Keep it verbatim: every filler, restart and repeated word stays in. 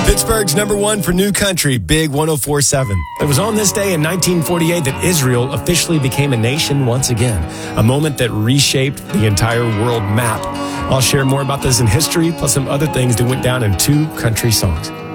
Pittsburgh's number one for new country, Big one oh four point seven. It was on this day in nineteen forty-eight that Israel officially became a nation once again, a moment that reshaped the entire world map. I'll share more about this in history, plus some other things that went down in two country songs.